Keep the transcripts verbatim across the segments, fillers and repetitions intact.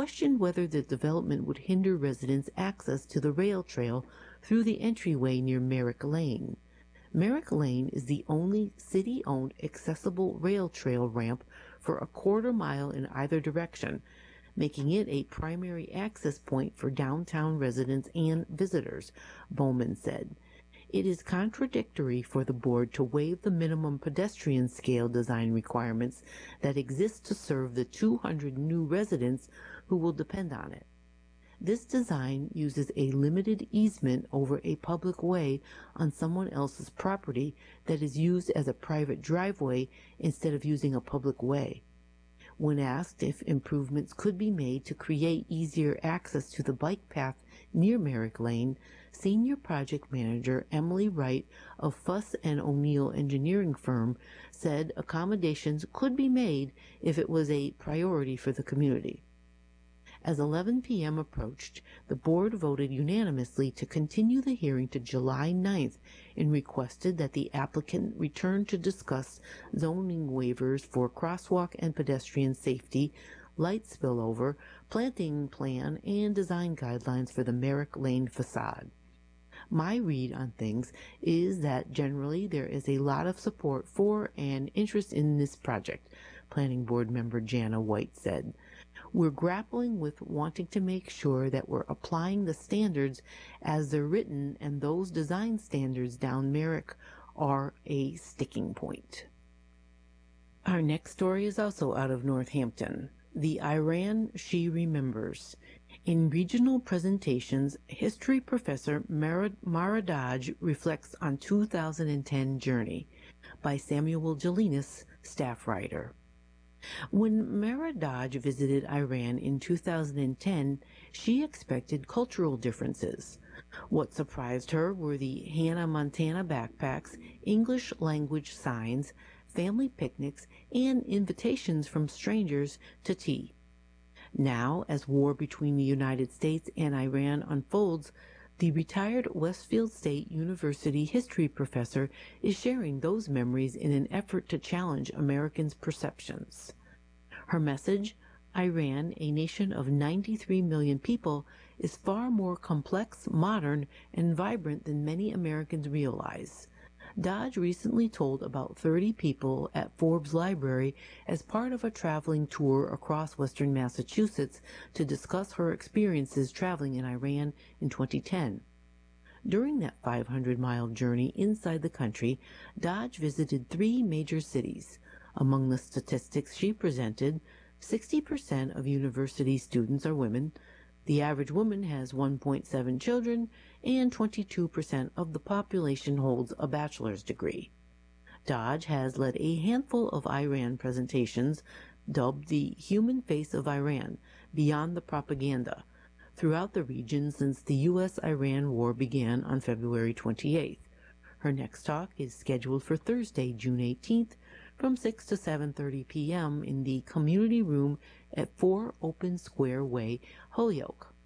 questioned whether the development would hinder residents' access to the rail trail through the entryway near Merrick Lane. Merrick Lane is the only city-owned accessible rail trail ramp for a quarter mile in either direction, making it a primary access point for downtown residents and visitors, Bowman said. It is contradictory for the board to waive the minimum pedestrian scale design requirements that exist to serve the two hundred new residents who will depend on it. This design uses a limited easement over a public way on someone else's property that is used as a private driveway instead of using a public way. When asked if improvements could be made to create easier access to the bike path near Merrick Lane, Senior Project Manager Emily Wright of Fuss and O'Neill engineering firm said accommodations could be made if it was a priority for the community. As eleven p m approached, the board voted unanimously to continue the hearing to July ninth and requested that the applicant return to discuss zoning waivers for crosswalk and pedestrian safety, light spillover, planting plan, and design guidelines for the Merrick Lane facade. My read on things is that generally there is a lot of support for and interest in this project, Planning Board member Jana White said. We're grappling with wanting to make sure that we're applying the standards as they're written, and those design standards down Merrick are a sticking point. Our next story is also out of Northampton. The Iran She Remembers. In regional presentations, history professor Mara, Mara Dodge reflects on two thousand ten journey by Samuel Jelinas, staff writer. When Mara Dodge visited Iran in two thousand ten, she expected cultural differences. What surprised her were the Hannah Montana backpacks, English language signs, family picnics, and invitations from strangers to tea. Now, as war between the United States and Iran unfolds, the retired Westfield State University history professor is sharing those memories in an effort to challenge Americans' perceptions. Her message, Iran, a nation of ninety-three million people, is far more complex, modern, and vibrant than many Americans realize. Dodge recently told about thirty people at Forbes Library as part of a traveling tour across western Massachusetts to discuss her experiences traveling in Iran in twenty ten. During that five hundred mile journey inside the country, Dodge visited three major cities. Among the statistics she presented, sixty percent of university students are women, the average woman has one point seven children, and twenty-two percent of the population holds a bachelor's degree. Dodge has led a handful of Iran presentations dubbed the Human Face of Iran, Beyond the Propaganda, throughout the region since the U S Iran war began on February twenty-eighth. Her next talk is scheduled for Thursday, June eighteenth, from six to seven thirty p m in the community room at four Open Square Way, Holyoke.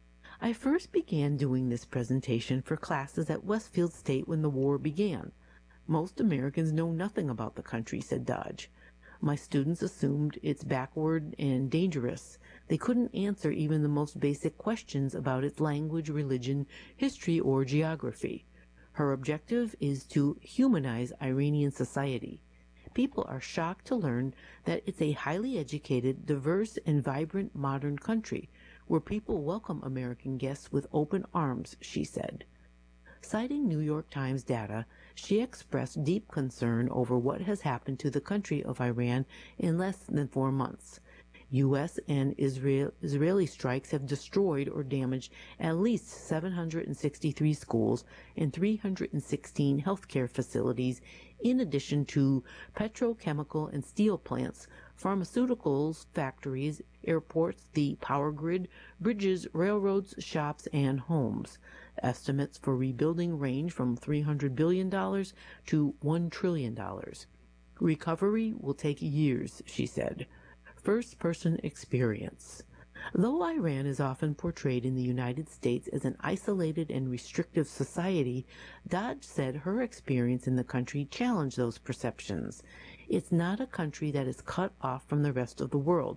I first began doing this presentation for classes at Westfield State when the war began. Most Americans know nothing about the country, said Dodge. My students assumed it's backward and dangerous. They couldn't answer even the most basic questions about its language, religion, history, or geography. Her objective is to humanize Iranian society. People are shocked to learn that it's a highly educated, diverse, and vibrant modern country where people welcome American guests with open arms, she said. Citing New York Times data, she expressed deep concern over what has happened to the country of Iran in less than four months. U S and Israel, Israeli strikes have destroyed or damaged at least seven hundred sixty-three schools and three hundred sixteen healthcare facilities, in addition to petrochemical and steel plants, pharmaceuticals factories, airports, the power grid, bridges, railroads, shops, and homes. Estimates for rebuilding range from three hundred billion dollars to one trillion dollars. Recovery will take years, she said. First-person experience. Though Iran is often portrayed in the United States as an isolated and restrictive society, Dodge said her experience in the country challenged those perceptions. It's not a country that is cut off from the rest of the world.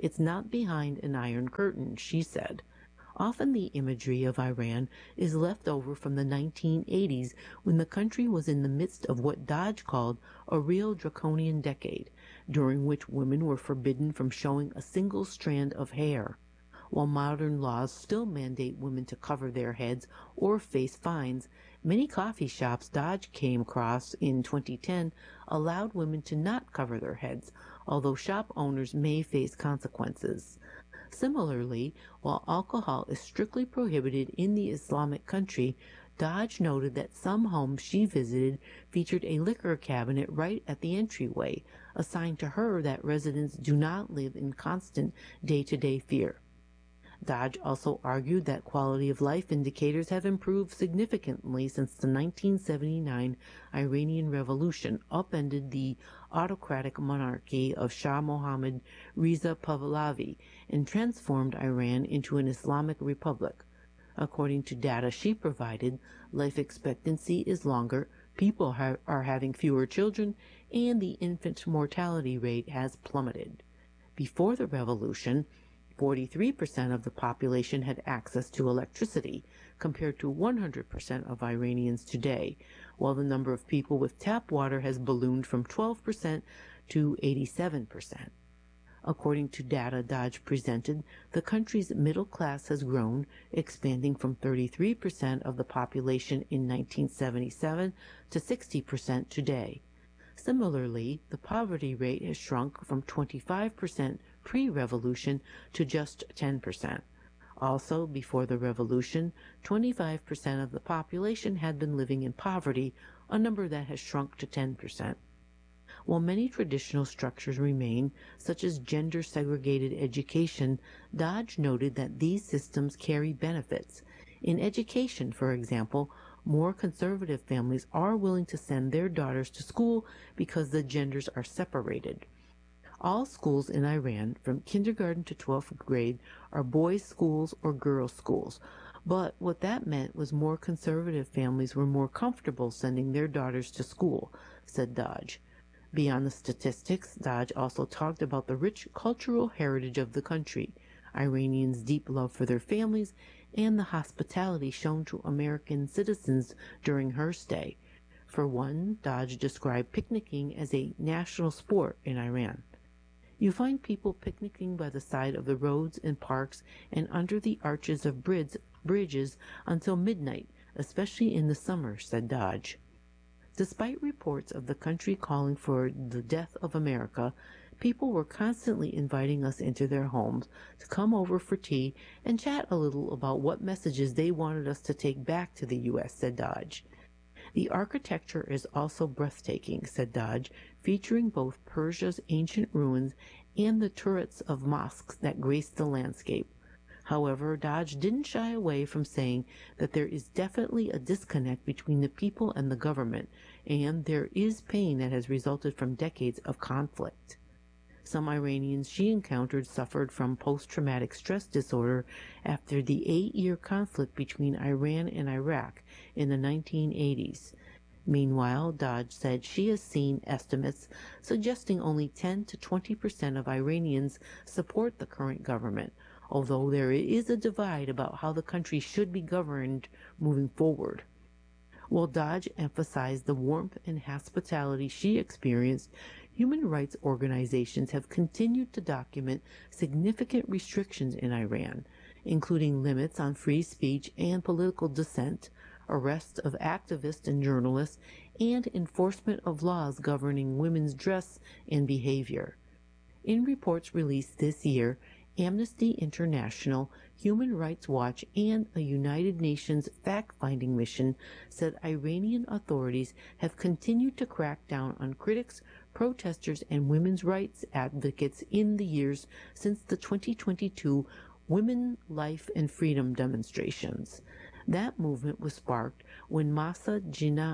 It's not behind an iron curtain, she said. Often the imagery of Iran is left over from the nineteen eighties when the country was in the midst of what Dodge called a real draconian decade, during which women were forbidden from showing a single strand of hair. While modern laws still mandate women to cover their heads or face fines, many coffee shops Dodge came across in twenty ten allowed women to not cover their heads, although shop owners may face consequences. Similarly, while alcohol is strictly prohibited in the Islamic country, Dodge noted that some homes she visited featured a liquor cabinet right at the entryway, a sign to her that residents do not live in constant day-to-day fear. Dodge also argued that quality of life indicators have improved significantly since the nineteen seventy-nine Iranian Revolution upended the autocratic monarchy of Shah Mohammad Reza Pahlavi and transformed Iran into an Islamic republic. According to data she provided, life expectancy is longer, people ha- are having fewer children, and the infant mortality rate has plummeted. Before the revolution, forty-three percent of the population had access to electricity, compared to one hundred percent of Iranians today, while the number of people with tap water has ballooned from twelve percent to eighty-seven percent. According to data Dodge presented, the country's middle class has grown, expanding from thirty-three percent of the population in nineteen seventy-seven to sixty percent today. Similarly, the poverty rate has shrunk from twenty-five percent pre-revolution to just ten percent. Also, before the revolution, twenty-five percent of the population had been living in poverty, a number that has shrunk to ten percent. While many traditional structures remain, such as gender-segregated education, Dodge noted that these systems carry benefits. In education, for example, more conservative families are willing to send their daughters to school because the genders are separated. All schools in Iran, from kindergarten to twelfth grade, are boys' schools or girls' schools. But what that meant was more conservative families were more comfortable sending their daughters to school, said Dodge. Beyond the statistics, Dodge also talked about the rich cultural heritage of the country, Iranians' deep love for their families, and the hospitality shown to American citizens during her stay. For one, Dodge described picnicking as a national sport in Iran. You find people picnicking by the side of the roads and parks and under the arches of bridge, bridges until midnight, especially in the summer, said Dodge. Despite reports of the country calling for the death of America, people were constantly inviting us into their homes to come over for tea and chat a little about what messages they wanted us to take back to the U S, said Dodge. The architecture is also breathtaking, said Dodge, featuring both Persia's ancient ruins and the turrets of mosques that grace the landscape. However, Dodge didn't shy away from saying that there is definitely a disconnect between the people and the government, and there is pain that has resulted from decades of conflict. Some Iranians she encountered suffered from post-traumatic stress disorder after the eight-year conflict between Iran and Iraq in the nineteen eighties. Meanwhile, Dodge said she has seen estimates suggesting only ten to twenty percent of Iranians support the current government, although there is a divide about how the country should be governed moving forward. While Dodge emphasized the warmth and hospitality she experienced, human rights organizations have continued to document significant restrictions in Iran, including limits on free speech and political dissent, arrest of activists and journalists, and enforcement of laws governing women's dress and behavior. In reports released this year, Amnesty International, Human Rights Watch, and a United Nations fact-finding mission said Iranian authorities have continued to crack down on critics, protesters, and women's rights advocates in the years since the twenty twenty-two Women, Life, and Freedom demonstrations. That movement was sparked when Mahsa Jina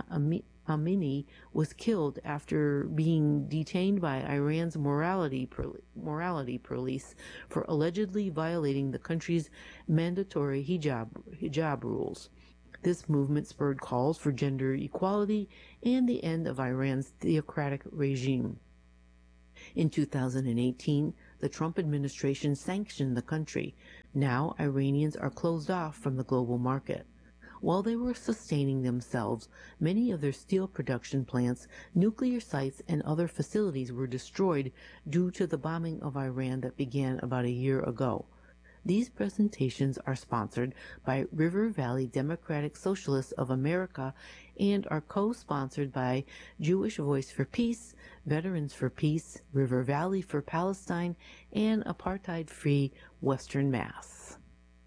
Amini was killed after being detained by Iran's morality, morality police for allegedly violating the country's mandatory hijab, hijab rules. This movement spurred calls for gender equality and the end of Iran's theocratic regime. In two thousand eighteen, the Trump administration sanctioned the country. Now Iranians are closed off from the global market. While they were sustaining themselves, many of their steel production plants, nuclear sites, and other facilities were destroyed due to the bombing of Iran that began about a year ago. These presentations are sponsored by River Valley Democratic Socialists of America and are co-sponsored by Jewish Voice for Peace, Veterans for Peace, River Valley for Palestine, and Apartheid-Free Western Mass.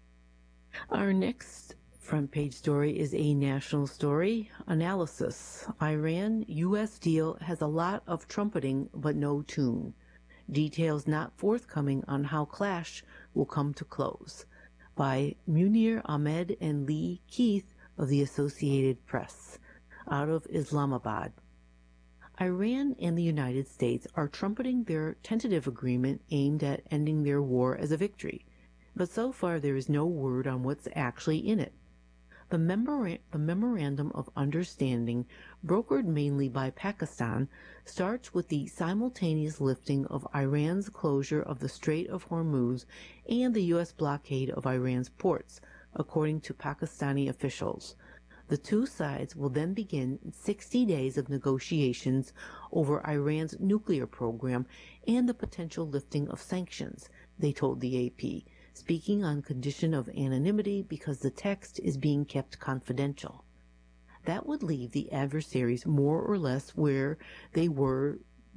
Our next front page story is a national story. Analysis. Iran U S deal has a lot of trumpeting but no tune. Details not forthcoming on how clash will come to close. By Munir Ahmed and Lee Keith of the Associated Press, out of Islamabad. Iran and the United States are trumpeting their tentative agreement aimed at ending their war as a victory, but so far there is no word on what's actually in it. The, memora- the Memorandum of Understanding, brokered mainly by Pakistan, starts with the simultaneous lifting of Iran's closure of the Strait of Hormuz and the U S blockade of Iran's ports, according to Pakistani officials. The two sides will then begin sixty days of negotiations over Iran's nuclear program and the potential lifting of sanctions, they told the A P, speaking on condition of anonymity because the text is being kept confidential. That would leave the adversaries more or less where they were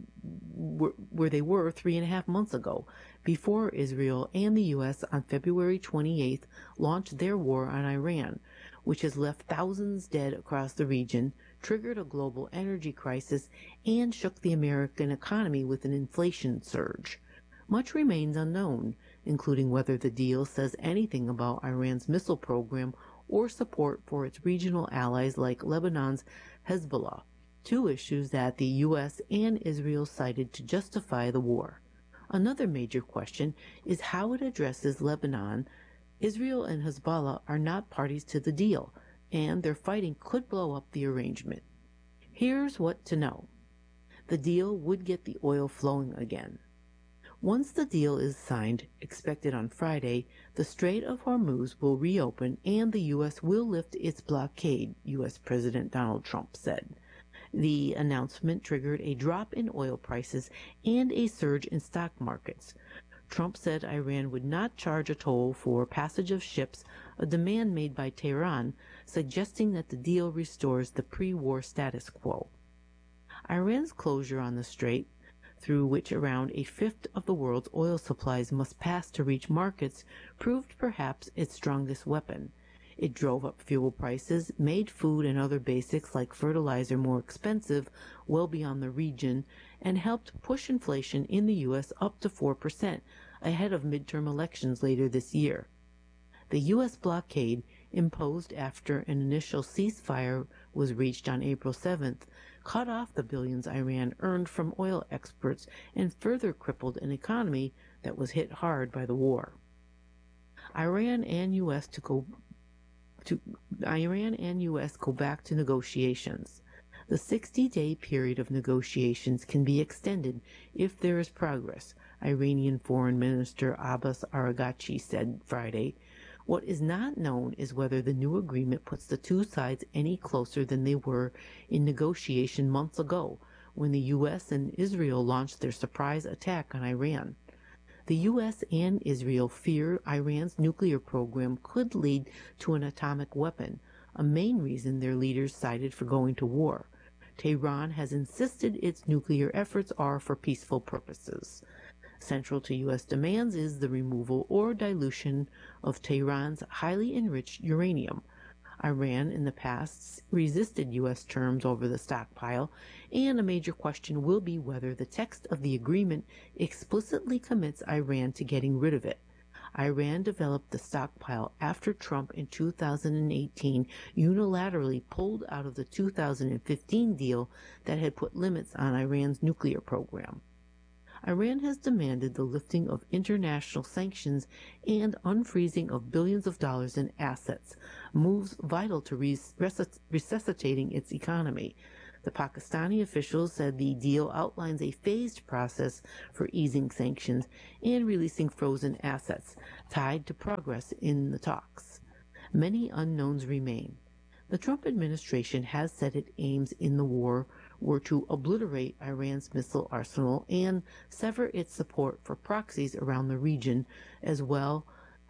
where they were three and a half months ago, before Israel and the U S on February twenty-eighth launched their war on Iran, which has left thousands dead across the region, triggered a global energy crisis, and shook the American economy with an inflation surge. Much remains unknown, including whether the deal says anything about Iran's missile program or support for its regional allies like Lebanon's Hezbollah, two issues that the U S and Israel cited to justify the war. Another major question is how it addresses Lebanon. Israel and Hezbollah are not parties to the deal, and their fighting could blow up the arrangement. Here's what to know. The deal would get the oil flowing again. Once the deal is signed, expected on Friday, the Strait of Hormuz will reopen and the U S will lift its blockade, U S President Donald Trump said. The announcement triggered a drop in oil prices and a surge in stock markets. Trump said Iran would not charge a toll for passage of ships, a demand made by Tehran, suggesting that the deal restores the pre-war status quo. Iran's closure on the strait, through which around a fifth of the world's oil supplies must pass to reach markets, proved perhaps its strongest weapon. It drove up fuel prices, made food and other basics like fertilizer more expensive well beyond the region, and helped push inflation in the U S up to four percent, ahead of midterm elections later this year. The U S blockade, imposed after an initial ceasefire was reached on April seventh, cut off the billions Iran earned from oil exports and further crippled an economy that was hit hard by the war. Iran and U S to go to Iran and U S go back to negotiations. The sixty-day period of negotiations can be extended if there is progress, Iranian Foreign Minister Abbas Araghchi said Friday. What is not known is whether the new agreement puts the two sides any closer than they were in negotiation months ago, when the U S and Israel launched their surprise attack on Iran. The U S and Israel fear Iran's nuclear program could lead to an atomic weapon, a main reason their leaders cited for going to war. Tehran has insisted its nuclear efforts are for peaceful purposes. Central to U S demands is the removal or dilution of Tehran's highly enriched uranium. Iran in the past resisted U S terms over the stockpile, and a major question will be whether the text of the agreement explicitly commits Iran to getting rid of it. Iran developed the stockpile after Trump in two thousand eighteen unilaterally pulled out of the two thousand fifteen deal that had put limits on Iran's nuclear program. Iran has demanded the lifting of international sanctions and unfreezing of billions of dollars in assets, moves vital to res- resuscitating its economy. The Pakistani officials said the deal outlines a phased process for easing sanctions and releasing frozen assets tied to progress in the talks. Many unknowns remain. The Trump administration has said its aims in the war were to obliterate Iran's missile arsenal and sever its support for proxies around the region, as well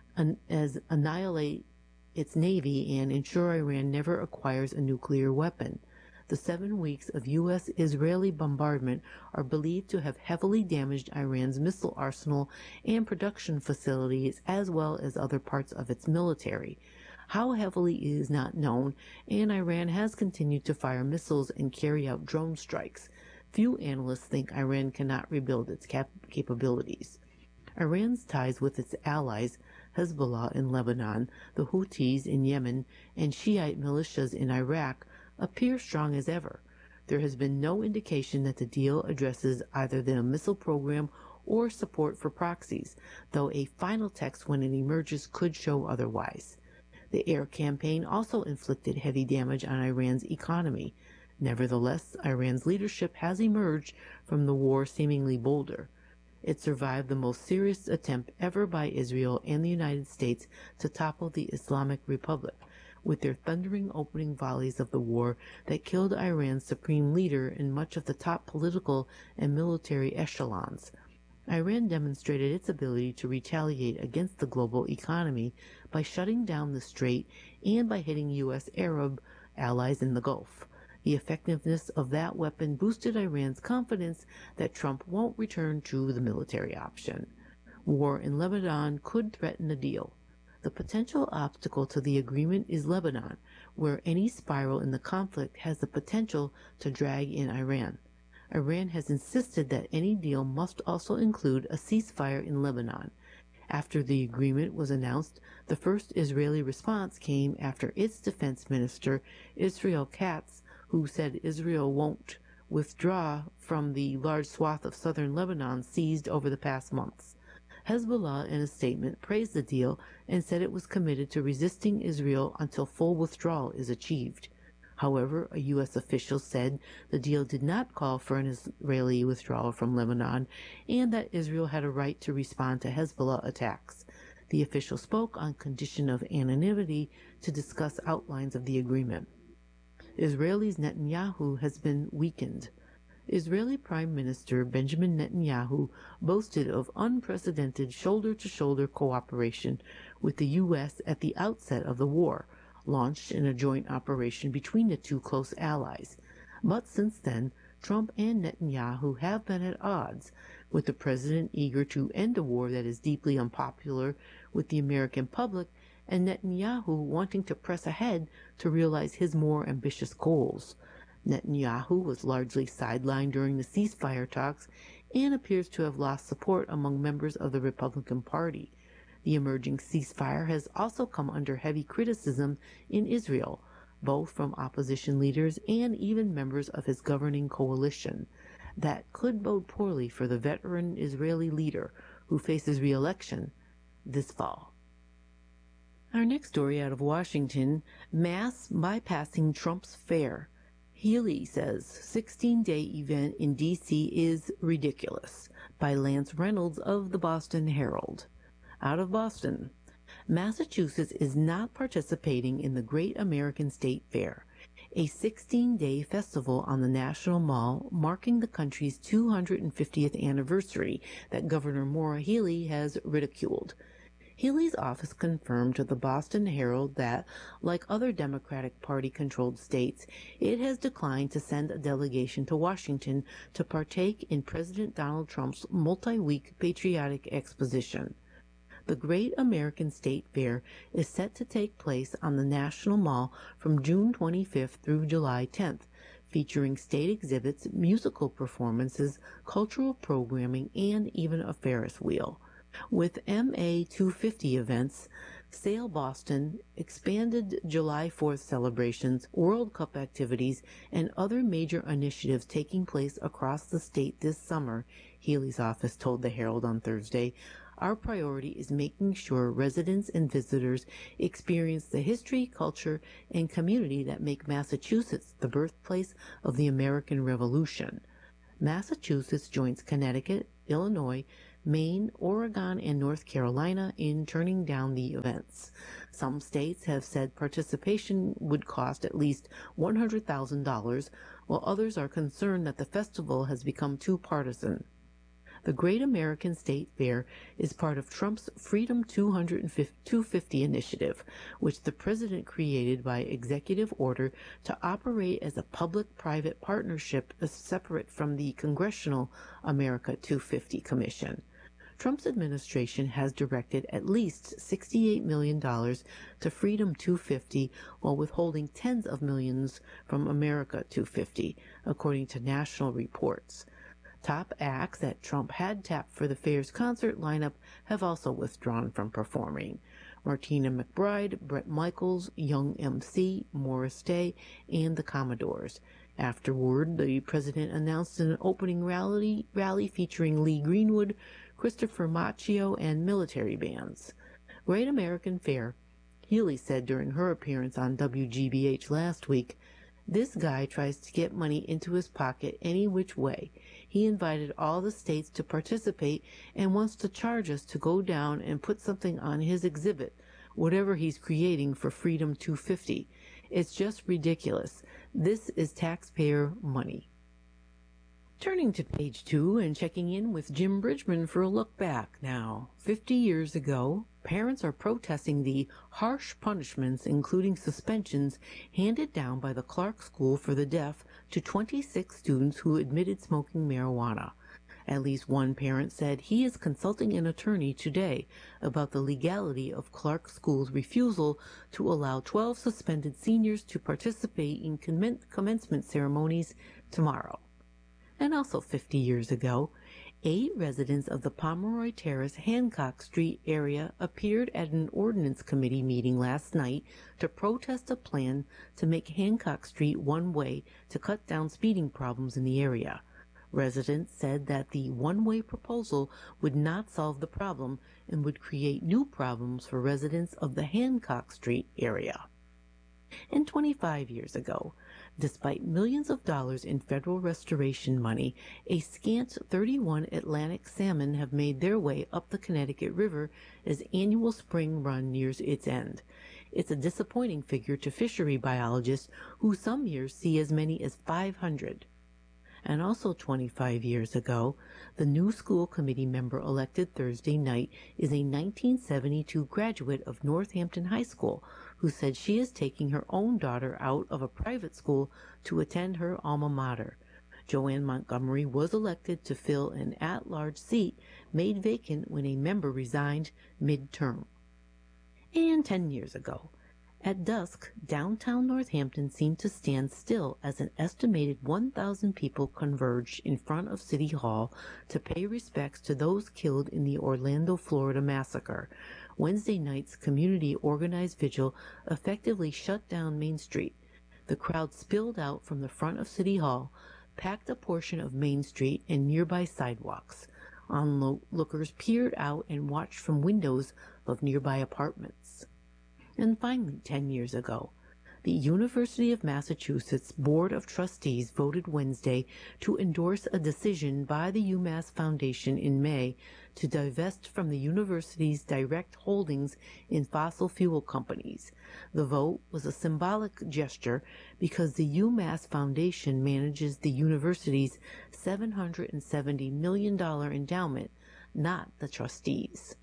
as annihilate its navy and ensure Iran never acquires a nuclear weapon. The seven weeks of U S Israeli bombardment are believed to have heavily damaged Iran's missile arsenal and production facilities, as well as other parts of its military. How heavily is not known, and Iran has continued to fire missiles and carry out drone strikes. Few analysts think Iran cannot rebuild its cap- capabilities. Iran's ties with its allies, Hezbollah in Lebanon, the Houthis in Yemen, and Shiite militias in Iraq, appear strong as ever. There has been no indication that the deal addresses either the missile program or support for proxies, though a final text when it emerges could show otherwise. The air campaign also inflicted heavy damage on Iran's economy. Nevertheless, Iran's leadership has emerged from the war seemingly bolder. It survived the most serious attempt ever by Israel and the United States to topple the Islamic Republic, with their thundering opening volleys of the war that killed Iran's supreme leader and much of the top political and military echelons. Iran demonstrated its ability to retaliate against the global economy by shutting down the strait and by hitting U S Arab allies in the Gulf. The effectiveness of that weapon boosted Iran's confidence that Trump won't return to the military option. War in Lebanon could threaten a deal. The potential obstacle to the agreement is Lebanon, where any spiral in the conflict has the potential to drag in Iran. Iran has insisted that any deal must also include a ceasefire in Lebanon. After the agreement was announced, the first Israeli response came after its defense minister, Israel Katz, who said Israel won't withdraw from the large swath of southern Lebanon seized over the past months. Hezbollah, in a statement, praised the deal and said it was committed to resisting Israel until full withdrawal is achieved. However, a U S official said the deal did not call for an Israeli withdrawal from Lebanon and that Israel had a right to respond to Hezbollah attacks. The official spoke on condition of anonymity to discuss outlines of the agreement. Israel's Netanyahu has been weakened. Israeli Prime Minister Benjamin Netanyahu boasted of unprecedented shoulder-to-shoulder cooperation with the U S at the outset of the war, launched in a joint operation between the two close allies. But since then, Trump and Netanyahu have been at odds, with the president eager to end a war that is deeply unpopular with the American public, and Netanyahu wanting to press ahead to realize his more ambitious goals. Netanyahu was largely sidelined during the ceasefire talks and appears to have lost support among members of the Republican Party. The emerging ceasefire has also come under heavy criticism in Israel, both from opposition leaders and even members of his governing coalition. That could bode poorly for the veteran Israeli leader who faces re-election this fall. Our next story out of Washington, mass bypassing Trump's fair. Healy says sixteen-day event in D C is ridiculous, by Lance Reynolds of the Boston Herald. Out of Boston, Massachusetts is not participating in the Great American State Fair, a sixteen-day festival on the National Mall marking the country's two hundred fiftieth anniversary that Governor Maura Healey has ridiculed. Healey's office confirmed to the Boston Herald that, like other Democratic Party-controlled states, it has declined to send a delegation to Washington to partake in President Donald Trump's multi-week patriotic exposition. The Great American State Fair is set to take place on the National Mall from June twenty-fifth through July tenth, featuring state exhibits, musical performances, cultural programming, and even a Ferris wheel. With M A two fifty events, Sail Boston, expanded July fourth celebrations, World Cup activities, and other major initiatives taking place across the state this summer, Healey's office told the Herald on Thursday, Our priority is making sure residents and visitors experience the history, culture, and community that make Massachusetts the birthplace of the American Revolution. Massachusetts joins Connecticut, Illinois, Maine, Oregon, and North Carolina in turning down the events. Some states have said participation would cost at least one hundred thousand dollars, while others are concerned that the festival has become too partisan. The Great American State Fair is part of Trump's Freedom two fifty initiative, which the president created by executive order to operate as a public-private partnership separate from the Congressional America two fifty Commission. Trump's administration has directed at least sixty-eight million dollars to Freedom two fifty while withholding tens of millions from America two fifty, according to national reports. Top acts that Trump had tapped for the fair's concert lineup have also withdrawn from performing. Martina McBride, Bret Michaels, Young M C, Morris Day, and the Commodores. Afterward, the president announced an opening rally, rally featuring Lee Greenwood, Christopher Macchio, and military bands. Great American Fair, Healy said during her appearance on W G B H last week, "This guy tries to get money into his pocket any which way. He invited all the states to participate and wants to charge us to go down and put something on his exhibit, whatever he's creating for Freedom two fifty. It's just ridiculous. This is taxpayer money." Turning to page two and checking in with Jim Bridgman for a look back now. Fifty years ago, parents are protesting the harsh punishments, including suspensions, handed down by the Clark School for the Deaf to twenty-six students who admitted smoking marijuana. At least one parent said he is consulting an attorney today about the legality of Clark School's refusal to allow twelve suspended seniors to participate in commen- commencement ceremonies tomorrow. And also fifty years ago, eight residents of the Pomeroy Terrace, Hancock Street area appeared at an ordinance committee meeting last night to protest a plan to make Hancock Street one-way to cut down speeding problems in the area. Residents said that the one-way proposal would not solve the problem and would create new problems for residents of the Hancock Street area. And twenty-five years ago, despite millions of dollars in federal restoration money, a scant thirty-one Atlantic salmon have made their way up the Connecticut River as annual spring run nears its end. It's a disappointing figure to fishery biologists who some years see as many as five hundred. And also twenty-five years ago, the new school committee member elected Thursday night is a nineteen seventy-two graduate of Northampton High School who said she is taking her own daughter out of a private school to attend her alma mater. Joanne Montgomery was elected to fill an at-large seat made vacant when a member resigned mid-term. And ten years ago, at dusk, downtown Northampton seemed to stand still as an estimated one thousand people converged in front of City Hall to pay respects to those killed in the Orlando, Florida massacre. Wednesday night's community-organized vigil effectively shut down Main Street. The crowd spilled out from the front of City Hall, packed a portion of Main Street and nearby sidewalks. Onlookers peered out and watched from windows of nearby apartments. And finally, ten years ago, the University of Massachusetts Board of Trustees voted Wednesday to endorse a decision by the UMass Foundation in May to divest from the university's direct holdings in fossil fuel companies. The vote was a symbolic gesture because the UMass Foundation manages the university's seven hundred seventy million dollars endowment, not the trustees.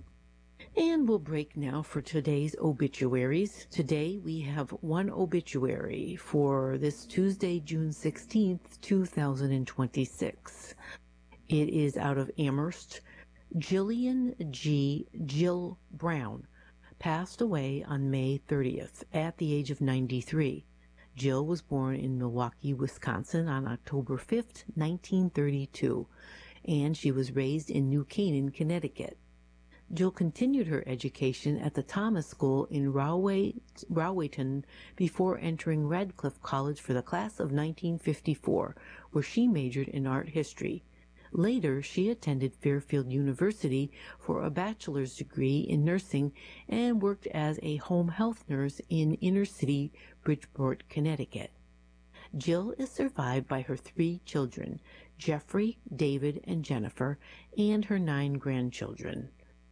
And we'll break now for today's obituaries. Today we have one obituary for this Tuesday, June sixteenth, two thousand twenty-six. It is out of Amherst. Jillian G. Jill Brown passed away on May thirtieth at the age of ninety-three. Jill was born in Milwaukee, Wisconsin on October fifth, nineteen thirty-two, and she was raised in New Canaan, Connecticut. Jill continued her education at the Thomas School in Rahway, Rowayton before entering Radcliffe College for the class of nineteen fifty-four, where she majored in art history. Later, she attended Fairfield University for a bachelor's degree in nursing and worked as a home health nurse in inner-city Bridgeport, Connecticut. Jill is survived by her three children, Jeffrey, David, and Jennifer, and her nine grandchildren.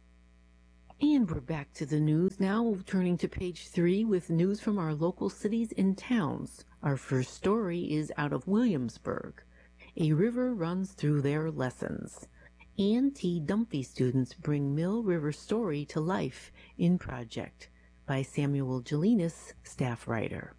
And we're back to the news now, turning to page three with news from our local cities and towns. Our first story is out of Williamsburg. A river runs through their lessons. Ann T. Dunphy students bring Mill River story to life in Project by Samuel Jelinas, staff writer.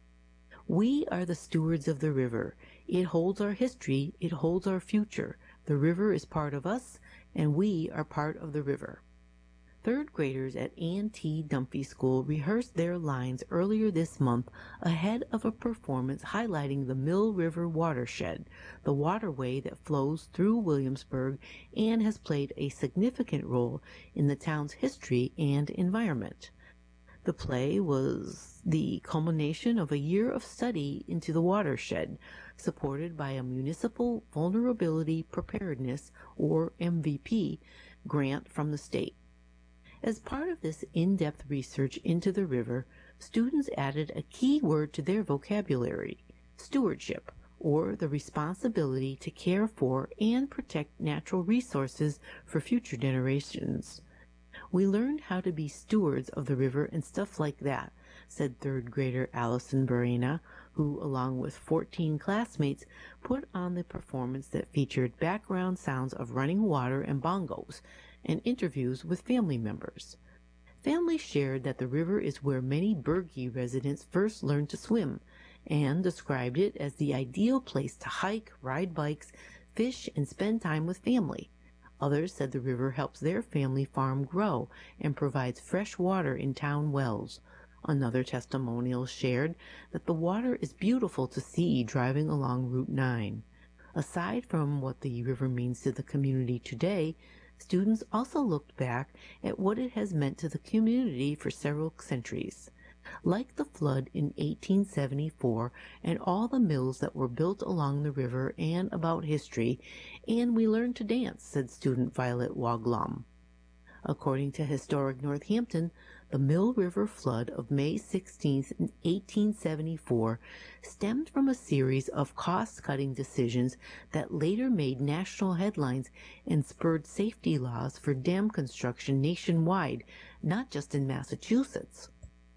We are the stewards of the river. It holds our history. It holds our future. The river is part of us, and we are part of the river. Third graders at Ann T. Dunphy School rehearsed their lines earlier this month ahead of a performance highlighting the Mill River watershed, the waterway that flows through Williamsburg and has played a significant role in the town's history and environment. The play was the culmination of a year of study into the watershed, supported by a Municipal Vulnerability Preparedness, or M V P, grant from the state. As part of this in-depth research into the river, students added a key word to their vocabulary, stewardship, or the responsibility to care for and protect natural resources for future generations. We learned how to be stewards of the river and stuff like that, said third grader Allison Barena, who, along with fourteen classmates, put on the performance that featured background sounds of running water and bongos, and interviews with family members. Families shared that the river is where many Berge residents first learned to swim, and described it as the ideal place to hike, ride bikes, fish, and spend time with family. Others said the river helps their family farm grow and provides fresh water in town wells. Another testimonial shared that the water is beautiful to see driving along Route nine. Aside from what the river means to the community today, students also looked back at what it has meant to the community for several centuries. Like the flood in eighteen seventy-four and all the mills that were built along the river and about history, and we learned to dance, said student Violet Waglom. According to Historic Northampton, the Mill River flood of May sixteenth, eighteen seventy-four stemmed from a series of cost-cutting decisions that later made national headlines and spurred safety laws for dam construction nationwide, not just in Massachusetts.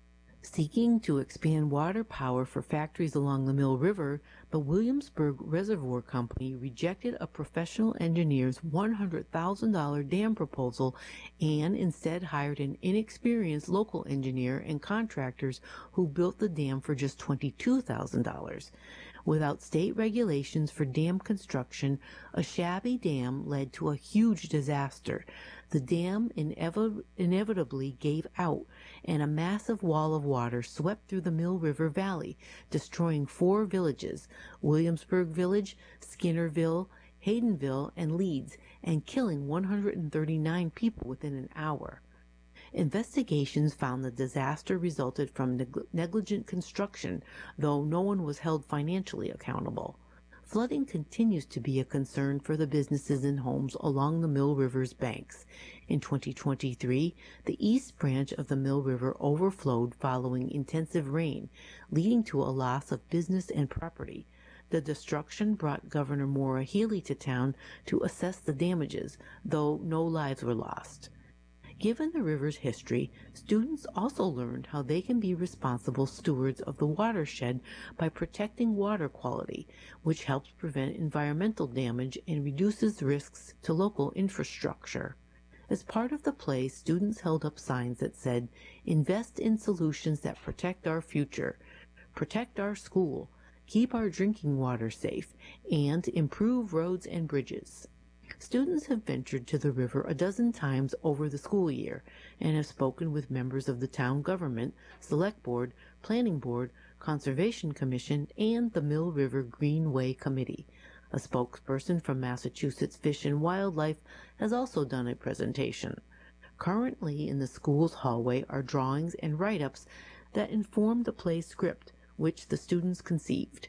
Seeking to expand water power for factories along the Mill River, the Williamsburg Reservoir Company rejected a professional engineer's one hundred thousand dollars dam proposal and instead hired an inexperienced local engineer and contractors who built the dam for just twenty-two thousand dollars. Without state regulations for dam construction, a shabby dam led to a huge disaster. The dam inev- inevitably gave out, and a massive wall of water swept through the Mill River Valley, destroying four villages, Williamsburg Village, Skinnerville, Haydenville, and Leeds, and killing one hundred thirty-nine people within an hour. Investigations found the disaster resulted from neg- negligent construction, though no one was held financially accountable. Flooding continues to be a concern for the businesses and homes along the Mill River's banks. In twenty twenty-three, the east branch of the Mill River overflowed following intensive rain, leading to a loss of business and property. The destruction brought Governor Maura Healey to town to assess the damages, though no lives were lost. Given the river's history, students also learned how they can be responsible stewards of the watershed by protecting water quality, which helps prevent environmental damage and reduces risks to local infrastructure. As part of the play, students held up signs that said, "Invest in solutions that protect our future, protect our school, keep our drinking water safe, and improve roads and bridges." Students have ventured to the river a dozen times over the school year and have spoken with members of the town government, select board, planning board, conservation commission, and the Mill River Greenway Committee. A spokesperson from Massachusetts Fish and Wildlife has also done a presentation. Currently in the school's hallway are drawings and write-ups that inform the play script, which the students conceived.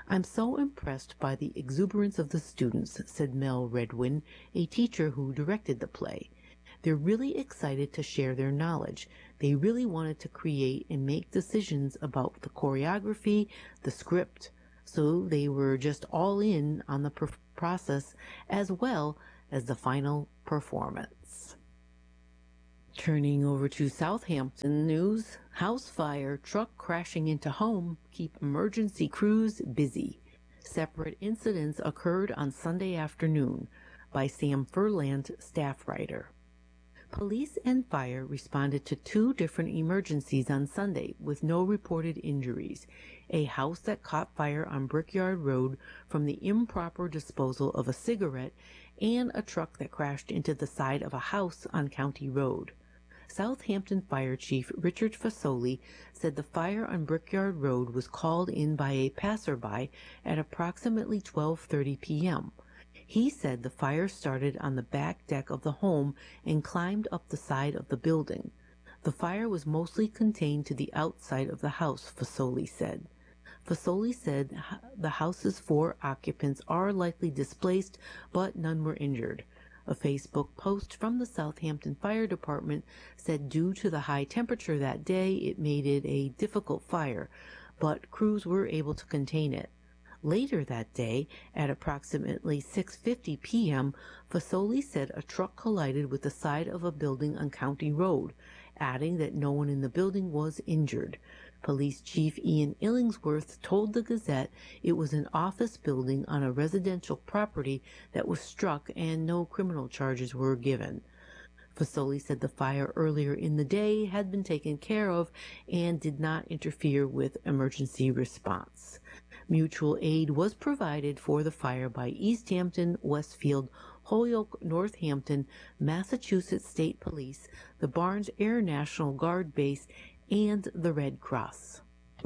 "I'm so impressed by the exuberance of the students," said Mel Redwin, a teacher who directed the play. "They're really excited to share their knowledge. They really wanted to create and make decisions about the choreography, the script, so they were just all in on the pr- process as well as the final performance." Turning over to Southampton news, house fire, truck crashing into home keep emergency crews busy. Separate incidents occurred on Sunday afternoon, by Sam Furland, staff writer. Police and fire responded to two different emergencies on Sunday with no reported injuries. A house that caught fire on Brickyard Road from the improper disposal of a cigarette, and a truck that crashed into the side of a house on County Road. Southampton Fire Chief Richard Fasoli said the fire on Brickyard Road was called in by a passerby at approximately twelve thirty p.m. He said the fire started on the back deck of the home and climbed up the side of the building. The fire was mostly contained to the outside of the house, Fasoli said. Fasoli said the house's four occupants are likely displaced, but none were injured. A Facebook post from the Southampton Fire Department said due to the high temperature that day, it made it a difficult fire, but crews were able to contain it. Later that day, at approximately six fifty p.m., Fasoli said a truck collided with the side of a building on County Road, adding that no one in the building was injured. Police Chief Ian Illingsworth told the Gazette it was an office building on a residential property that was struck and no criminal charges were given. Fasoli said the fire earlier in the day had been taken care of and did not interfere with emergency response. Mutual aid was provided for the fire by East Hampton, Westfield, Holyoke, Northampton, Massachusetts State Police, the Barnes Air National Guard Base, and the Red Cross.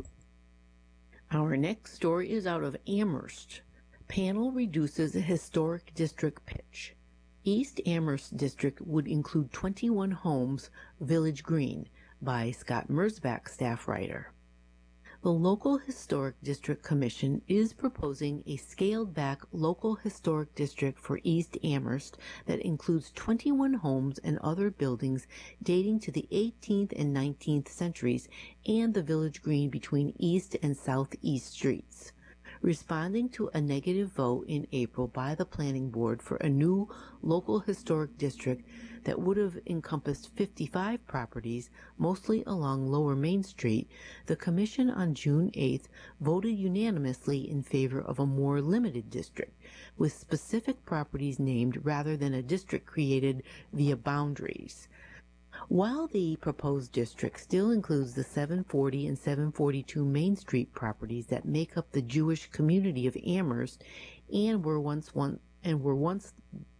Our next story is out of Amherst. Panel reduces historic district pitch. East Amherst District would include twenty-one homes, Village Green, by Scott Merzbach, staff writer. The Local Historic District Commission is proposing a scaled-back local historic district for East Amherst that includes twenty-one homes and other buildings dating to the eighteenth and nineteenth centuries and the Village Green between East and Southeast Streets. Responding to a negative vote in April by the Planning Board for a new local historic district that would have encompassed fifty-five properties, mostly along Lower Main Street, the Commission on June eighth voted unanimously in favor of a more limited district, with specific properties named rather than a district created via boundaries. While the proposed district still includes the seven forty and seven forty-two Main Street properties that make up the Jewish community of Amherst and were once one and were once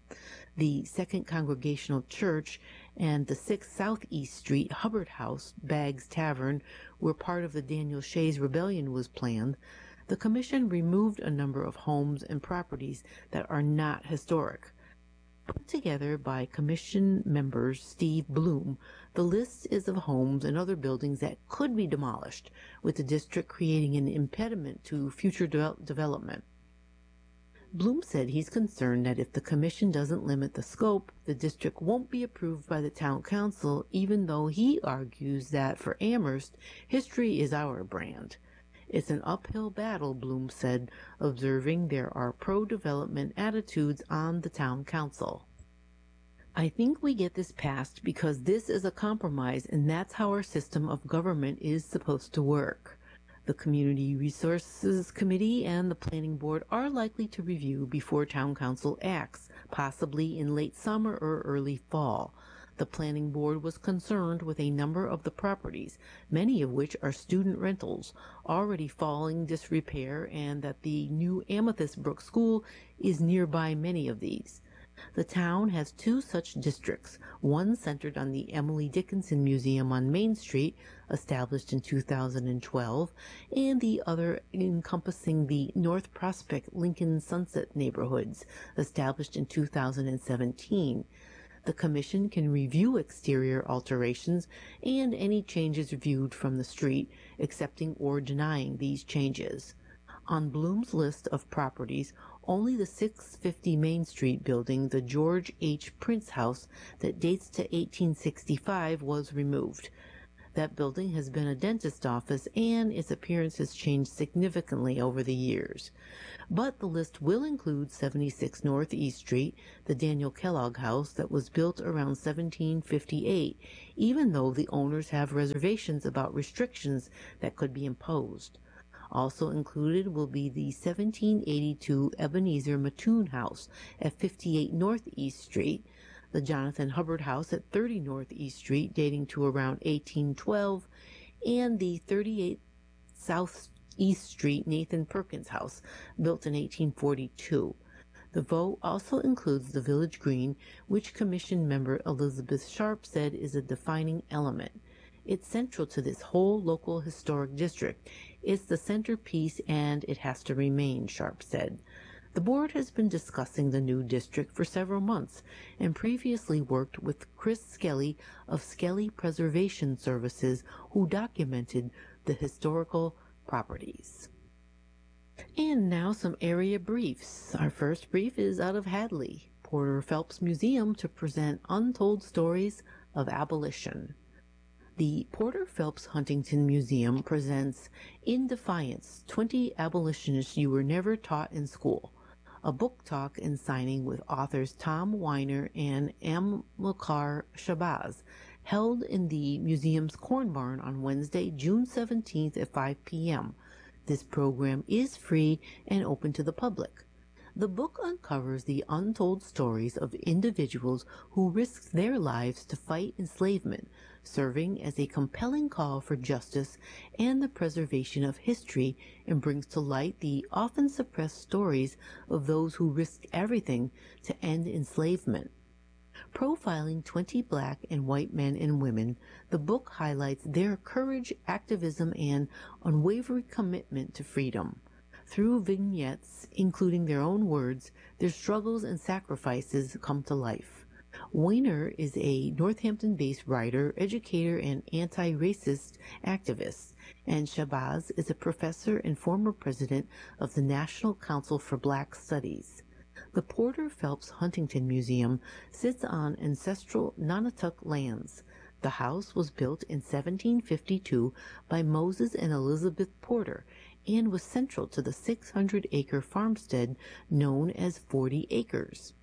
the Second Congregational Church and the six Southeast Street Hubbard House, Baggs Tavern, where part of the Daniel Shays Rebellion was planned, the Commission removed a number of homes and properties that are not historic. Put together by Commission member Steve Bloom, the list is of homes and other buildings that could be demolished, with the district creating an impediment to future de- development. Bloom said he's concerned that if the Commission doesn't limit the scope, the district won't be approved by the Town Council, even though he argues that for Amherst, history is our brand. It's an uphill battle, Bloom said, observing there are pro-development attitudes on the Town Council. I think we get this passed because this is a compromise and that's how our system of government is supposed to work. The Community Resources Committee and the Planning Board are likely to review before Town Council acts, possibly in late summer or early fall. The Planning Board was concerned with a number of the properties, many of which are student rentals, already falling disrepair, and that the new Amethyst Brook School is nearby many of these. The town has two such districts, one centered on the Emily Dickinson Museum on Main Street, established in two thousand twelve, and the other encompassing the North Prospect Lincoln Sunset neighborhoods, established in two thousand seventeen. The Commission can review exterior alterations and any changes viewed from the street, accepting or denying these changes. On Bloom's list of properties, only the six fifty Main Street building, the George H. Prince House, that dates to eighteen sixty-five, was removed. That building has been a dentist office, and its appearance has changed significantly over the years. But the list will include seventy-six North East Street, the Daniel Kellogg House that was built around seventeen fifty-eight, even though the owners have reservations about restrictions that could be imposed. Also included will be the seventeen eighty-two Ebenezer Mattoon House at fifty-eight North East Street, the Jonathan Hubbard House at thirty North East Street dating to around eighteen twelve, and the thirty-eight South East Street Nathan Perkins House, built in eighteen forty-two. The vote also includes the Village Green, which Commission member Elizabeth Sharp said is a defining element. It's central to this whole local historic district. It's the centerpiece and it has to remain, Sharp said. The board has been discussing the new district for several months and previously worked with Chris Skelly of Skelly Preservation Services, who documented the historical properties. And now some area briefs. Our first brief is out of Hadley, Porter Phelps Museum to present untold stories of abolition. The Porter Phelps Huntington Museum presents In Defiance, twenty Abolitionists You Were Never Taught in School, a book talk and signing with authors Tom Weiner and Amilcar Shabazz, held in the museum's Corn Barn on Wednesday, June seventeenth at five p m This program is free and open to the public. The book uncovers the untold stories of individuals who risked their lives to fight enslavement, serving as a compelling call for justice and the preservation of history, and brings to light the often suppressed stories of those who risked everything to end enslavement. Profiling twenty black and white men and women, the book highlights their courage, activism, and unwavering commitment to freedom. Through vignettes, including their own words, their struggles and sacrifices come to life. Weiner is a Northampton-based writer, educator, and anti-racist activist, and Shabazz is a professor and former president of the National Council for Black Studies. The Porter Phelps Huntington Museum sits on ancestral Nonotuck lands. The house was built in seventeen fifty-two by Moses and Elizabeth Porter and was central to the six hundred acre farmstead known as Forty Acres.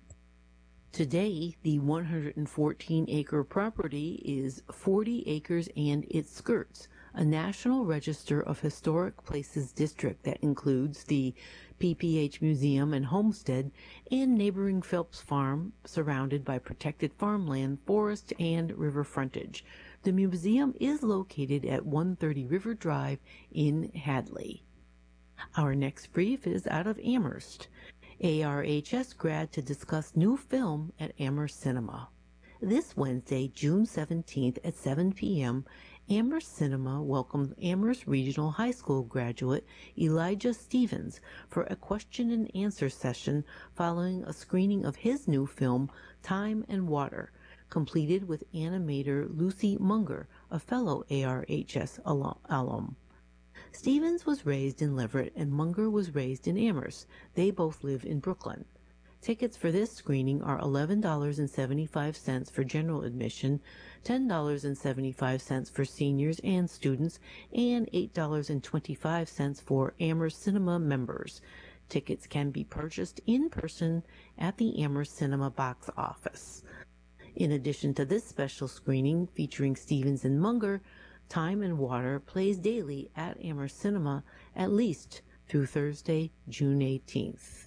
Today, the one hundred fourteen acre property is Forty Acres and its skirts, a National Register of Historic Places district that includes the P P H Museum and Homestead and neighboring Phelps Farm, surrounded by protected farmland, forest, and river frontage. The museum is located at one thirty River Drive in Hadley. Our next brief is out of Amherst. A R H S grad to discuss new film at Amherst Cinema. This Wednesday, June seventeenth at seven p m, Amherst Cinema welcomed Amherst Regional High School graduate Elijah Stevens for a question and answer session following a screening of his new film, Time and Water, completed with animator Lucy Munger, a fellow A R H S alum. Stevens was raised in Leverett and Munger was raised in Amherst. They both live in Brooklyn. Tickets for this screening are eleven dollars and seventy-five cents for general admission, ten dollars and seventy-five cents for seniors and students, and eight dollars and twenty-five cents for Amherst Cinema members. Tickets can be purchased in person at the Amherst Cinema box office. In addition to this special screening featuring Stevens and Munger, Time and Water plays daily at Amherst Cinema at least through Thursday, June eighteenth.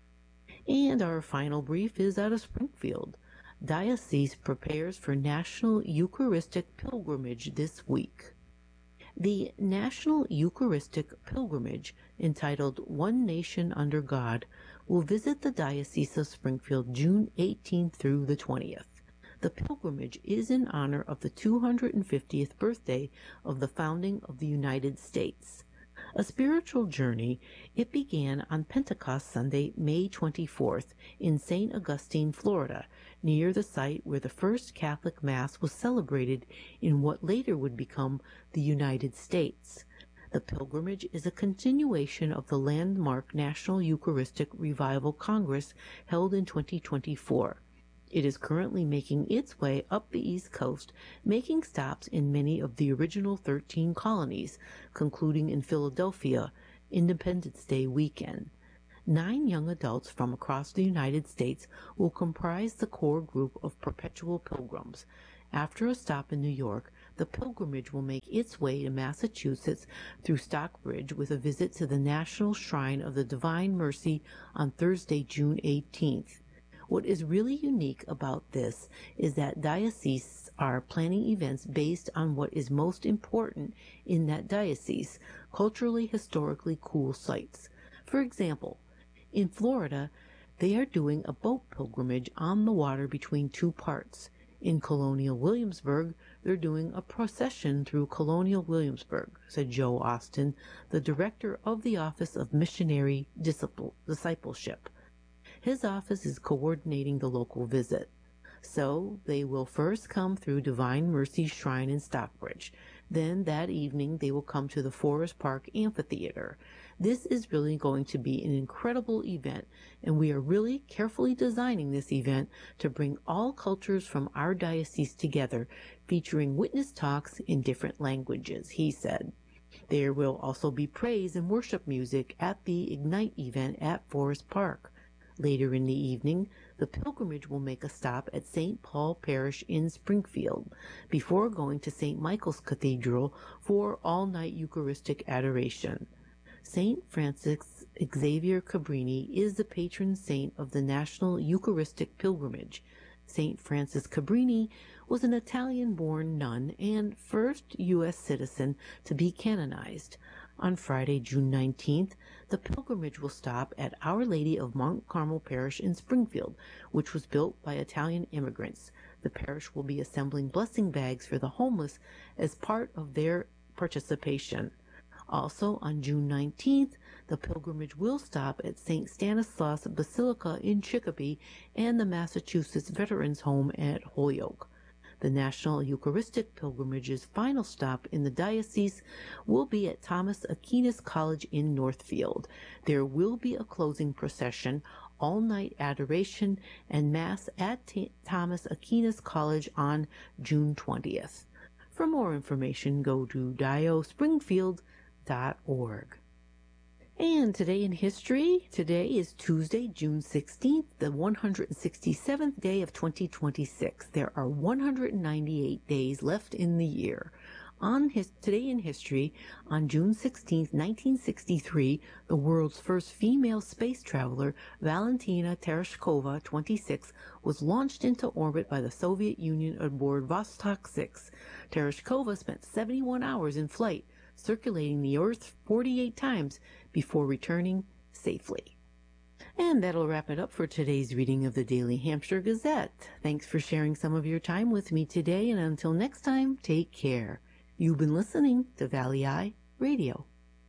And our final brief is out of Springfield. Diocese prepares for National Eucharistic Pilgrimage this week. The National Eucharistic Pilgrimage, entitled One Nation Under God, will visit the Diocese of Springfield June eighteenth through the twentieth. The pilgrimage is in honor of the two hundred fiftieth birthday of the founding of the United States. A spiritual journey, it began on Pentecost Sunday, May twenty-fourth, in Saint Augustine, Florida, near the site where the first Catholic Mass was celebrated in what later would become the United States. The pilgrimage is a continuation of the landmark National Eucharistic Revival Congress held in twenty twenty-four. It is currently making its way up the East Coast, making stops in many of the original thirteen colonies, concluding in Philadelphia, Independence Day weekend. Nine young adults from across the United States will comprise the core group of perpetual pilgrims. After a stop in New York, the pilgrimage will make its way to Massachusetts through Stockbridge with a visit to the National Shrine of the Divine Mercy on Thursday, June eighteenth. What is really unique about this is that dioceses are planning events based on what is most important in that diocese, culturally, historically cool sites. For example, in Florida, they are doing a boat pilgrimage on the water between two parts. In Colonial Williamsburg, they're doing a procession through Colonial Williamsburg, said Joe Austin, the director of the Office of Missionary Discipleship. His office is coordinating the local visit. So they will first come through Divine Mercy Shrine in Stockbridge. Then that evening they will come to the Forest Park Amphitheater. This is really going to be an incredible event, and we are really carefully designing this event to bring all cultures from our diocese together, featuring witness talks in different languages, he said. There will also be praise and worship music at the Ignite event at Forest Park. Later in the evening, the pilgrimage will make a stop at Saint Paul Parish in Springfield before going to Saint Michael's Cathedral for all-night Eucharistic adoration. Saint Francis Xavier Cabrini is the patron saint of the National Eucharistic Pilgrimage. Saint Francis Cabrini was an Italian-born nun and first U S citizen to be canonized. On Friday, June nineteenth, the pilgrimage will stop at Our Lady of Mount Carmel Parish in Springfield, which was built by Italian immigrants. The parish will be assembling blessing bags for the homeless as part of their participation. Also, on June nineteenth, the pilgrimage will stop at Saint Stanislaus Basilica in Chicopee and the Massachusetts Veterans Home at Holyoke. The National Eucharistic Pilgrimage's final stop in the diocese will be at Thomas Aquinas College in Northfield. There will be a closing procession, all-night adoration, and Mass at T- Thomas Aquinas College on June twentieth. For more information, go to dio springfield dot org. And today in history, today is Tuesday, June sixteenth, the one hundred sixty-seventh day of twenty twenty-six. There are one hundred ninety-eight days left in the year. On his, today in history, on June sixteenth, nineteen sixty-three, the world's first female space traveler, Valentina Tereshkova, twenty-six, was launched into orbit by the Soviet Union aboard Vostok six. Tereshkova spent seventy-one hours in flight, circulating the Earth forty-eight times before returning safely. And that'll wrap it up for today's reading of the Daily Hampshire Gazette. Thanks for sharing some of your time with me today, and until next time, take care. You've been listening to Valley Eye Radio.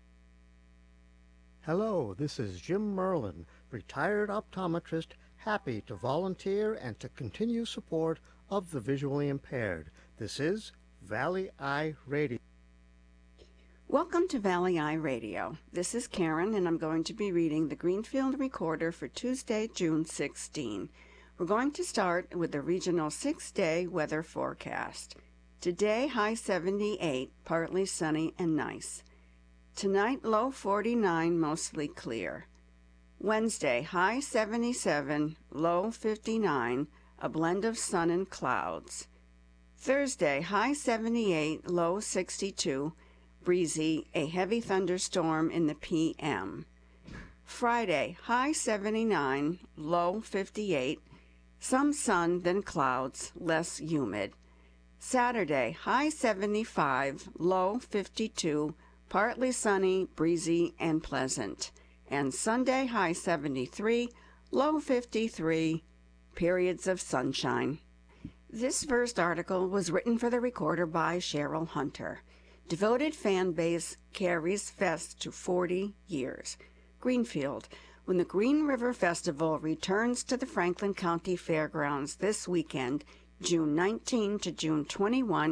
Hello, this is Jim Merlin, retired optometrist, happy to volunteer and to continue support of the visually impaired. This is Valley Eye Radio. Welcome to Valley Eye Radio. This is Karen, and I'm going to be reading the Greenfield Recorder for Tuesday, June sixteenth. We're going to start with the regional six-day weather forecast. Today, high seventy-eight, partly sunny and nice. Tonight, low forty-nine, mostly clear. Wednesday, high seventy-seven, low fifty-nine, a blend of sun and clouds. Thursday, high seventy-eight, low sixty-two, breezy, a heavy thunderstorm in the P M. Friday, high seventy-nine, low fifty-eight, some sun, then clouds, less humid. Saturday, high seventy-five, low fifty-two, partly sunny, breezy, and pleasant. And Sunday, high seventy-three, low fifty-three, periods of sunshine. This first article was written for the Recorder by Cheryl Hunter. Devoted fan base carries fest to forty years. Greenfield. When the Green River Festival returns to the Franklin County Fairgrounds this weekend, June nineteenth to June twenty-first,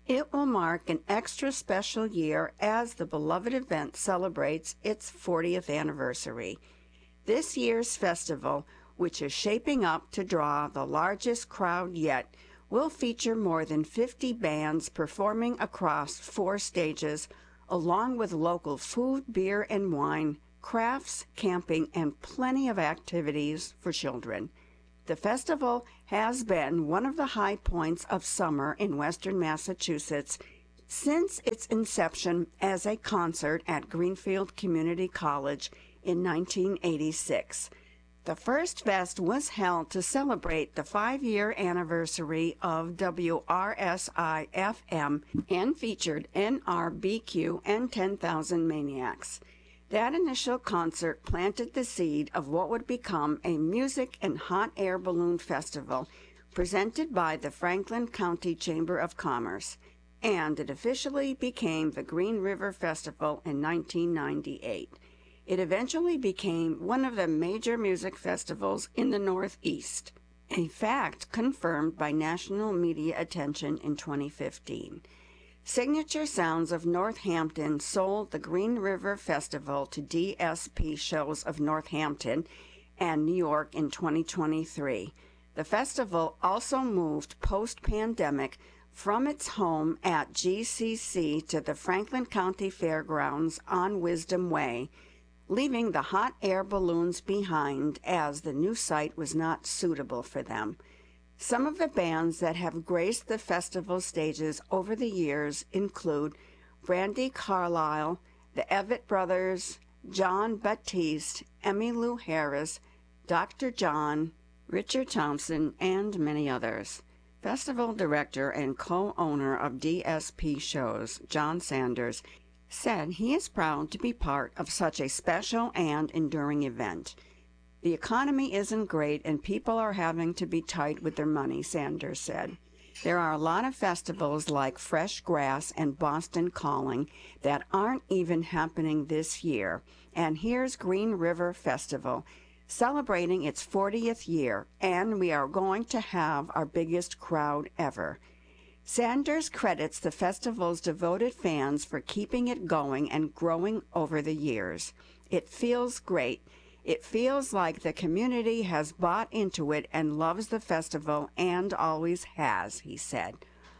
It will mark an extra special year as the beloved event celebrates its fortieth anniversary. This year's festival, which is shaping up to draw the largest crowd yet, will feature more than fifty bands performing across four stages, along with local food, beer, and wine, crafts, camping, and plenty of activities for children. The festival has been one of the high points of summer in western Massachusetts since its inception as a concert at Greenfield Community College in nineteen eighty-six. The first fest was held to celebrate the five-year anniversary of W R S I F M and featured N R B Q and ten thousand Maniacs. That initial concert planted the seed of what would become a music and hot air balloon festival presented by the Franklin County Chamber of Commerce, and it officially became the Green River Festival in nineteen ninety-eight. It eventually became one of the major music festivals in the Northeast, a fact confirmed by national media attention in twenty fifteen. Signature Sounds of Northampton sold the Green River Festival to D S P Shows of Northampton and New York in twenty twenty-three. The festival also moved post-pandemic from its home at G C C to the Franklin County Fairgrounds on Wisdom Way, leaving the hot air balloons behind as the new site was not suitable for them. Some of the bands that have graced the festival stages over the years include Brandy Carlisle, the Evett Brothers, John Baptiste, Emmylou Harris, Doctor John, Richard Thompson, and many others. Festival director and co-owner of D S P Shows, John Sanders, said he is proud to be part of such a special and enduring event. The economy isn't great and people are having to be tight with their money, Sanders said. There are a lot of festivals like Fresh Grass and Boston Calling that aren't even happening this year, and here's Green River Festival, celebrating its fortieth year, and we are going to have our biggest crowd ever. Sanders credits the festival's devoted fans for keeping it going and growing over the years. It feels great. It feels like the community has bought into it and loves the festival and always has, he said.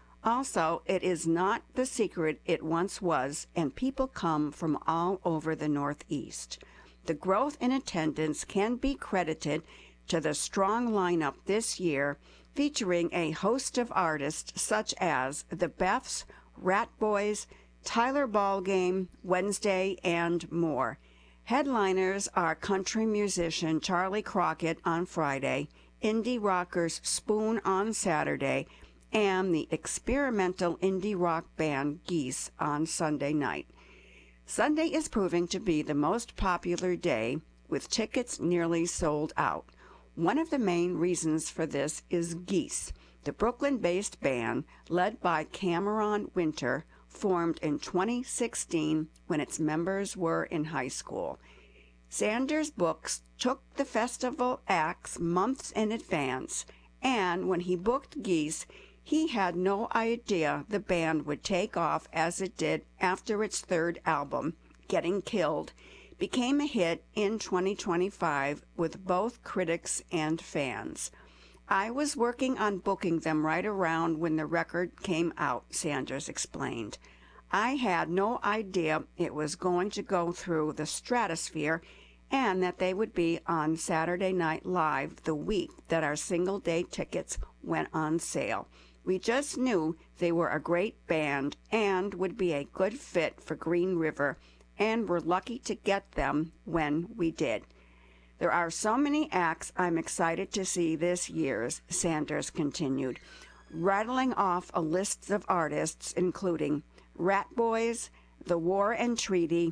Also, it is not the secret it once was, and people come from all over the Northeast. The growth in attendance can be credited to the strong lineup this year, featuring a host of artists such as the Beths, Rat Boys, Tyler Ballgame, Wednesday, and more. Headliners are country musician Charlie Crockett on Friday, indie rockers Spoon on Saturday, and the experimental indie rock band Geese on Sunday night. Sunday is proving to be the most popular day, with tickets nearly sold out. One of the main reasons for this is Geese, the Brooklyn-based band led by Cameron Winter, formed in twenty sixteen when its members were in high school. Sanders Books took the festival acts months in advance, and when he booked Geese, he had no idea the band would take off as it did after its third album, Getting Killed, became a hit in twenty twenty-five with both critics and fans. I was working on booking them right around when the record came out, Sanders explained. I had no idea it was going to go through the stratosphere and that they would be on Saturday Night Live the week that our single-day tickets went on sale. We just knew they were a great band and would be a good fit for Green River, and were lucky to get them when we did. There are so many acts I'm excited to see this year, Sanders continued, rattling off a list of artists including Rat Boys, The War and Treaty,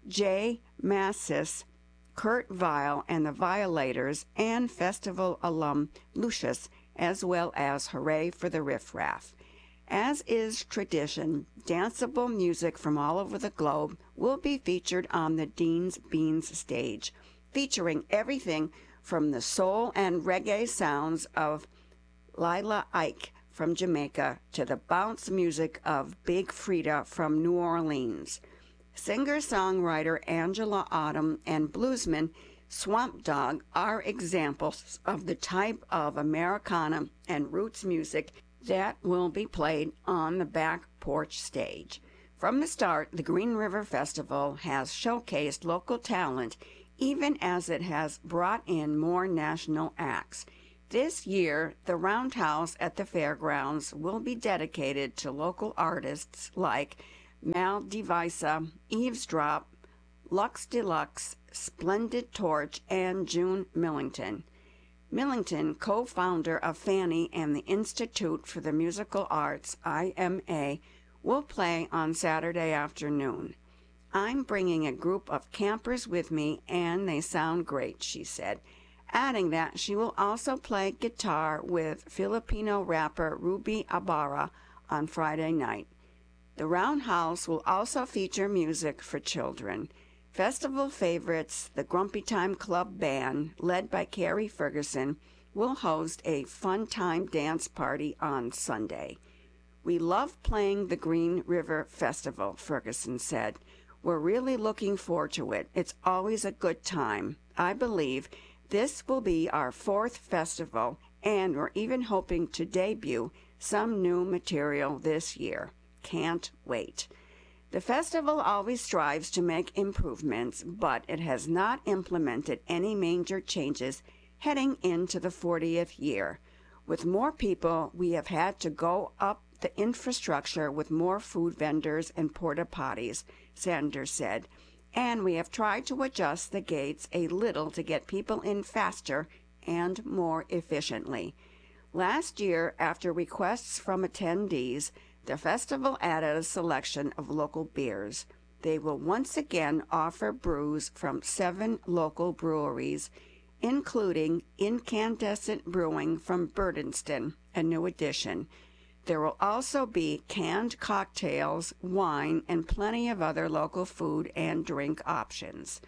Jay Mascis, Kurt Vile and the Violators, and festival alum Lucius, as well as Hooray for the Riff Raff. As is tradition, danceable music from all over the globe will be featured on the Dean's Beans stage, featuring everything from the soul and reggae sounds of Lila Ike from Jamaica to the bounce music of Big Frida from New Orleans. Singer-songwriter Angela Autumn and bluesman Swamp Dogg are examples of the type of Americana and roots music that will be played on the back porch stage. From the start, the Green River Festival has showcased local talent, even as it has brought in more national acts. This year, the Roundhouse at the fairgrounds will be dedicated to local artists like Mal Divisa, Eavesdrop, Lux Deluxe, Splendid Torch, and June Millington. Millington, co-founder of Fanny and the Institute for the Musical Arts, I M A, will play on Saturday afternoon. I'm bringing a group of campers with me, and they sound great, she said, adding that she will also play guitar with Filipino rapper Ruby Ibarra on Friday night. The Roundhouse will also feature music for children. Festival favorites, the Grumpy Time Club Band, led by Carrie Ferguson, will host a fun time dance party on Sunday. We love playing the Green River Festival, Ferguson said. We're really looking forward to it. It's always a good time. I believe this will be our fourth festival, and we're even hoping to debut some new material this year. Can't wait. The festival always strives to make improvements, but it has not implemented any major changes heading into the fortieth year. With more people, we have had to go up the infrastructure with more food vendors and porta potties, Sanders said, and we have tried to adjust the gates a little to get people in faster and more efficiently. Last year, after requests from attendees, the festival added a selection of local beers. They will once again offer brews from seven local breweries, including Incandescent Brewing from Burdenston, a new addition. There will also be canned cocktails, wine, and plenty of other local food and drink options.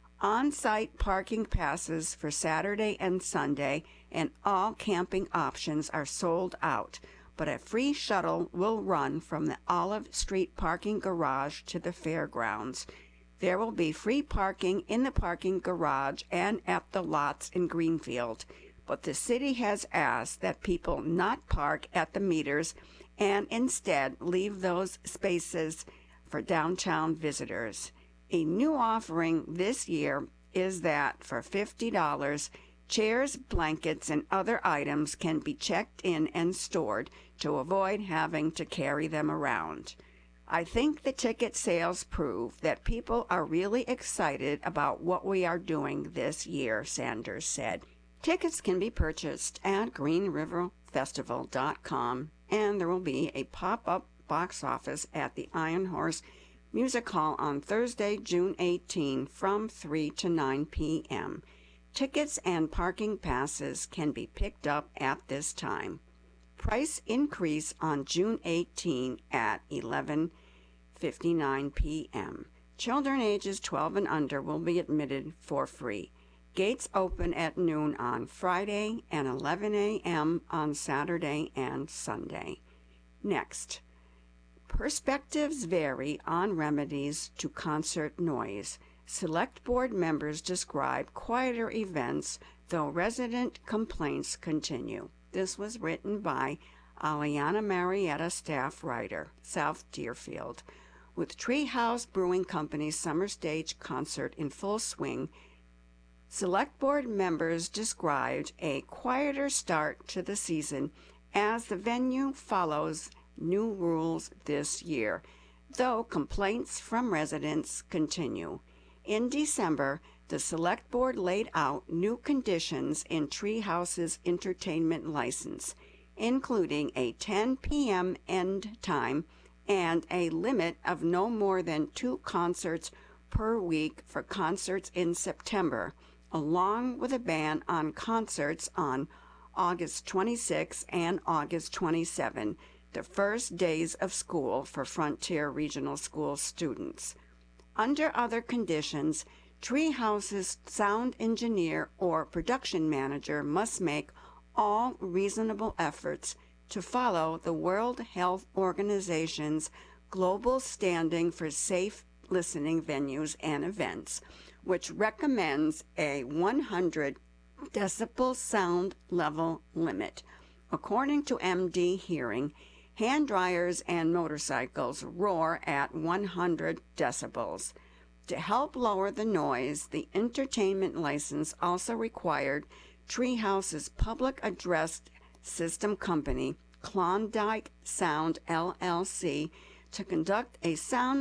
On-site parking passes for Saturday and Sunday and all camping options are sold out, but a free shuttle will run from the Olive Street parking garage to the fairgrounds. There will be free parking in the parking garage and at the lots in Greenfield, but the city has asked that people not park at the meters and instead leave those spaces for downtown visitors. A new offering this year is that for fifty dollars, chairs, blankets, and other items can be checked in and stored to avoid having to carry them around. I think the ticket sales prove that people are really excited about what we are doing this year, Sanders said. Tickets can be purchased at green river festival dot com, and there will be a pop-up box office at the Iron Horse Music Hall on Thursday, June eighteenth from three to nine p.m. Tickets and parking passes can be picked up at this time. Price increase on June eighteenth at eleven fifty-nine p.m. Children ages twelve and under will be admitted for free. Gates open at noon on Friday and eleven a.m. on Saturday and Sunday. Next, perspectives vary on remedies to concert noise. Select board members describe quieter events, though resident complaints continue. This was written by Aliana Marietta, staff writer, South Deerfield. With Treehouse Brewing Company's Summer Stage concert in full swing, Select board members described a quieter start to the season as the venue follows new rules this year, though complaints from residents continue. In December, the Select Board laid out new conditions in Treehouse's entertainment license, including a ten p.m. end time and a limit of no more than two concerts per week for concerts in September, along with a ban on concerts on August twenty-sixth and August twenty-seventh, the first days of school for Frontier Regional School students. Under other conditions, Treehouse's sound engineer or production manager must make all reasonable efforts to follow the World Health Organization's global standing for safe listening venues and events, which recommends a one hundred decibel sound level limit. According to M D Hearing, hand dryers and motorcycles roar at one hundred decibels. To help lower the noise, the entertainment license also required Treehouse's public address system company, Klondike Sound L L C, to conduct a sound